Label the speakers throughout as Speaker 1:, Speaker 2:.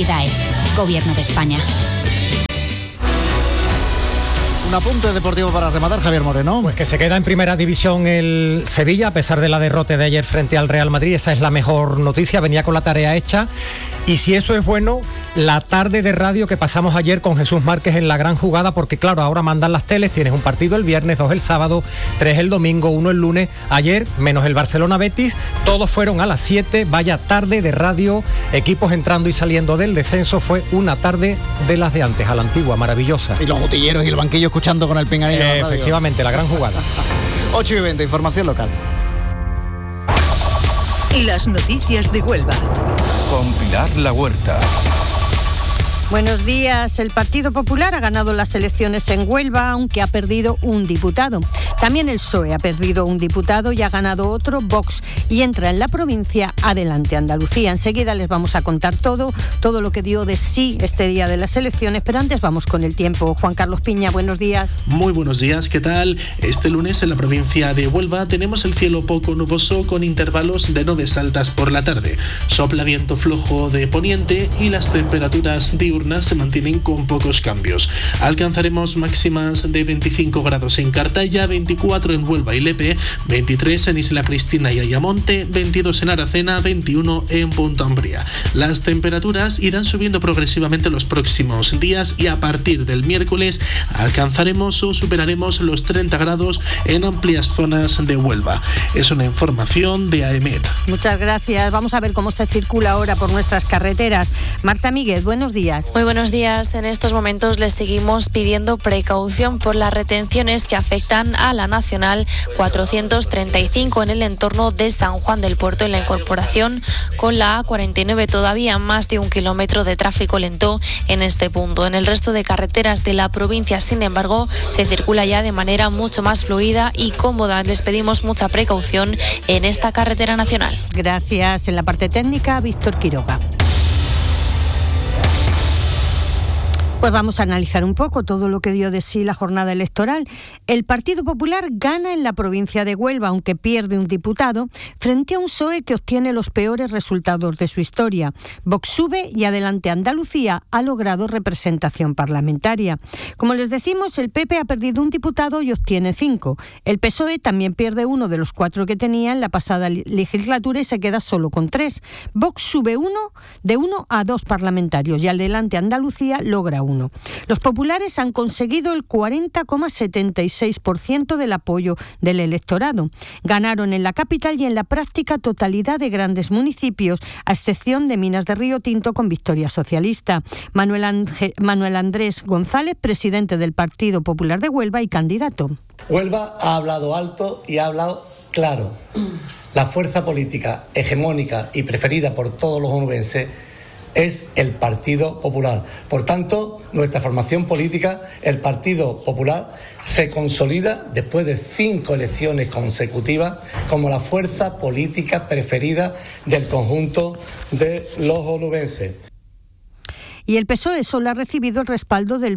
Speaker 1: y DAE. Gobierno de España.
Speaker 2: Un apunte deportivo para rematar, Javier Moreno.
Speaker 3: Pues que se queda en primera división el Sevilla, a pesar de la derrota de ayer frente al Real Madrid. Esa es la mejor noticia, venía con la tarea hecha. Y si eso es bueno, la tarde de radio que pasamos ayer con Jesús Márquez en La Gran Jugada, porque claro, ahora mandan las teles, tienes un partido el viernes, 2 el sábado, 3 el domingo, 1 el lunes. Ayer, menos el Barcelona-Betis, todos fueron a las 7, vaya tarde de radio, equipos entrando y saliendo del descenso. Fue una tarde de las de antes, a la antigua, maravillosa.
Speaker 2: Y los botilleros y el banquillo escuchando con el pinganillo.
Speaker 3: Efectivamente, La Gran Jugada.
Speaker 2: 8:20, información local.
Speaker 4: Las noticias de Huelva.
Speaker 5: Con Pilar La Huerta.
Speaker 6: Buenos días. El Partido Popular ha ganado las elecciones en Huelva, aunque ha perdido un diputado. También el PSOE ha perdido un diputado y ha ganado otro, Vox, y entra en la provincia Adelante Andalucía. Enseguida les vamos a contar todo lo que dio de sí este día de las elecciones, pero antes vamos con el tiempo. Juan Carlos Piña, buenos días.
Speaker 7: Muy buenos días, ¿qué tal? Este lunes en la provincia de Huelva tenemos el cielo poco nuboso con intervalos de nubes altas por la tarde. Sopla viento flojo de poniente y las temperaturas diurnas se mantienen con pocos cambios. Alcanzaremos máximas de 25 grados en Cartaya, 24 en Huelva y Lepe, 23 en Isla Cristina y Ayamonte, 22 en Aracena, 21 en Punta Umbría. Las temperaturas irán subiendo progresivamente los próximos días y a partir del miércoles alcanzaremos o superaremos los 30 grados en amplias zonas de Huelva. Es una información de AEMET.
Speaker 6: Muchas gracias. Vamos a ver cómo se circula ahora por nuestras carreteras. Marta Míguez, buenos días.
Speaker 8: Muy buenos días. En estos momentos les seguimos pidiendo precaución por las retenciones que afectan a la Nacional 435 en el entorno de San Juan del Puerto, en la incorporación con la A49, todavía más de 1 kilómetro de tráfico lento en este punto. En el resto de carreteras de la provincia, sin embargo, se circula ya de manera mucho más fluida y cómoda. Les pedimos mucha precaución en esta carretera nacional.
Speaker 6: Gracias. En la parte técnica, Víctor Quiroga. Pues vamos a analizar un poco todo lo que dio de sí la jornada electoral. El Partido Popular gana en la provincia de Huelva, aunque pierde un diputado, frente a un PSOE que obtiene los peores resultados de su historia. Vox sube y Adelante Andalucía ha logrado representación parlamentaria. Como les decimos, el PP ha perdido un diputado y obtiene 5. El PSOE también pierde uno de los 4 que tenía en la pasada legislatura y se queda solo con 3. Vox sube de 1 a 2 parlamentarios y Adelante Andalucía logra 1. Los populares han conseguido el 40,76% del apoyo del electorado. Ganaron en la capital y en la práctica totalidad de grandes municipios, a excepción de Minas de Río Tinto con victoria socialista. Manuel Andrés González, presidente del Partido Popular de Huelva y candidato.
Speaker 9: Huelva ha hablado alto y ha hablado claro. La fuerza política hegemónica y preferida por todos los onubenses es el Partido Popular. Por tanto, nuestra formación política, el Partido Popular, se consolida después de 5 elecciones consecutivas como la fuerza política preferida del conjunto de los onubenses.
Speaker 6: Y el PSOE solo ha recibido el respaldo del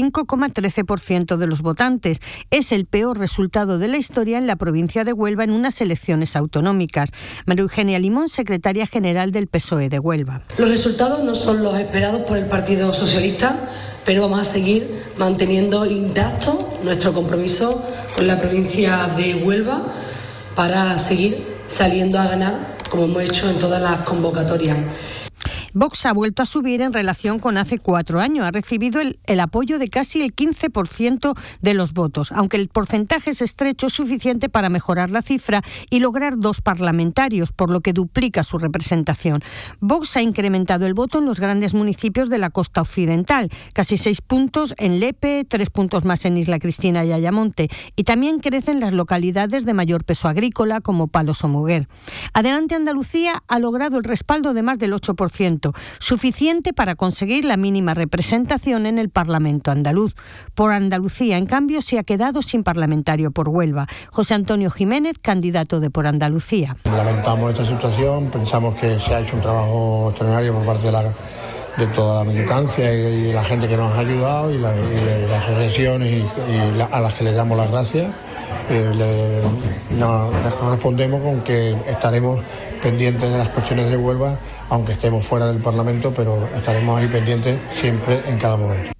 Speaker 6: 25,13% de los votantes. Es el peor resultado de la historia en la provincia de Huelva en unas elecciones autonómicas. María Eugenia Limón, secretaria general del PSOE de Huelva.
Speaker 10: Los resultados no son los esperados por el Partido Socialista, pero vamos a seguir manteniendo intacto nuestro compromiso con la provincia de Huelva para seguir saliendo a ganar, como hemos hecho en todas las convocatorias.
Speaker 6: Vox ha vuelto a subir en relación con hace 4 años. Ha recibido el apoyo de casi el 15% de los votos. Aunque el porcentaje es estrecho, es suficiente para mejorar la cifra y lograr 2 parlamentarios, por lo que duplica su representación. Vox ha incrementado el voto en los grandes municipios de la costa occidental, casi 6 puntos en Lepe, 3 puntos más en Isla Cristina y Ayamonte, y también crecen las localidades de mayor peso agrícola como Palos o Moguer. Adelante Andalucía ha logrado el respaldo de más del 8%. Suficiente para conseguir la mínima representación en el Parlamento andaluz. Por Andalucía, en cambio, se ha quedado sin parlamentario por Huelva. José Antonio Jiménez, candidato de Por Andalucía.
Speaker 11: Lamentamos esta situación, pensamos que se ha hecho un trabajo extraordinario por parte de toda la militancia y la gente que nos ha ayudado y las asociaciones a las que le damos las gracias. Les respondemos con que estaremos pendientes de las cuestiones de Huelva, aunque estemos fuera del Parlamento, pero estaremos ahí pendientes siempre en cada momento.